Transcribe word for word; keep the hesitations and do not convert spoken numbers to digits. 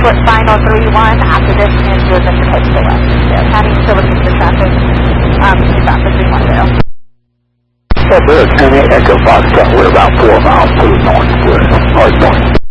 split final three one. After this, manager is head to the west. So, County still looking for traffic. Um, stop for three one zero. That's a ten eight Echo Foxtrot. We're about four miles to the northwest, or north.